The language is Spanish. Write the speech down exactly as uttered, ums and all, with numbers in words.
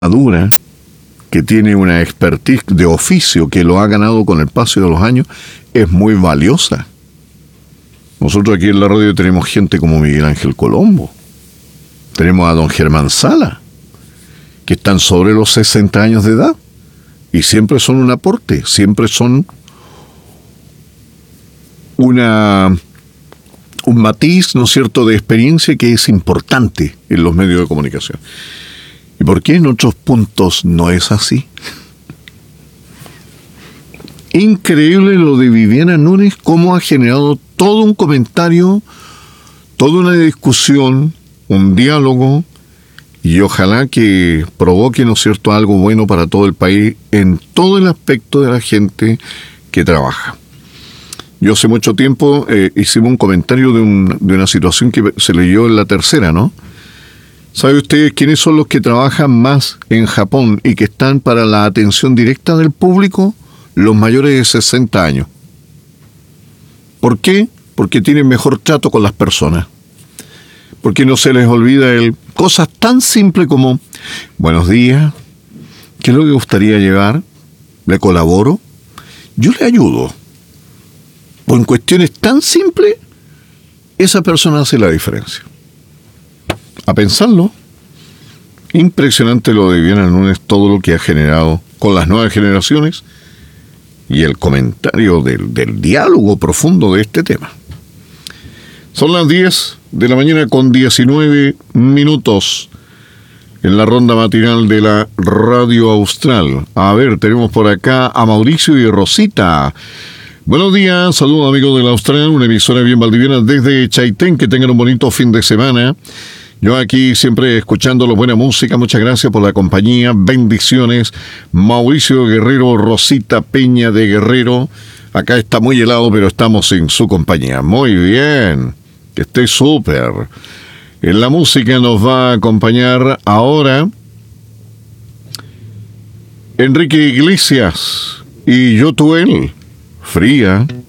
madura, que tiene una expertise de oficio que lo ha ganado con el paso de los años, es muy valiosa. Nosotros aquí en la radio tenemos gente como Miguel Ángel Colombo, tenemos a don Germán Sala, que están sobre los sesenta años de edad, y siempre son un aporte, siempre son una un matiz, ¿no es cierto?, de experiencia que es importante en los medios de comunicación. ¿Y por qué en otros puntos no es así? Increíble lo de Viviana Núñez, cómo ha generado todo un comentario, toda una discusión, un diálogo, y ojalá que provoque, ¿no es cierto?, algo bueno para todo el país en todo el aspecto de la gente que trabaja. Yo hace mucho tiempo eh, hicimos un comentario de, un, de una situación que se leyó en La Tercera, ¿no? ¿Sabe usted quiénes son los que trabajan más en Japón y que están para la atención directa del público? Los mayores de sesenta años. ¿Por qué? Porque tienen mejor trato con las personas. Porque no se les olvida el, cosas tan simples como: buenos días, ¿qué es lo que gustaría llevar? ¿Le colaboro? Yo le ayudo. O en cuestiones tan simples, esa persona hace la diferencia. A pensarlo, impresionante lo de Viviana Núñez, todo lo que ha generado con las nuevas generaciones y el comentario del, del diálogo profundo de este tema. Son las diez de la mañana con diecinueve minutos en la ronda matinal de la Radio Austral. A ver, tenemos por acá a Mauricio y Rosita. Buenos días, saludos amigos de la Austral, una emisora bien valdiviana desde Chaitén, que tengan un bonito fin de semana. Yo aquí siempre escuchando la buena música, muchas gracias por la compañía, bendiciones. Mauricio Guerrero, Rosita Peña de Guerrero, acá está muy helado, pero estamos en su compañía. Muy bien, que esté súper. En la música nos va a acompañar ahora Enrique Iglesias y Yotuel, Fría.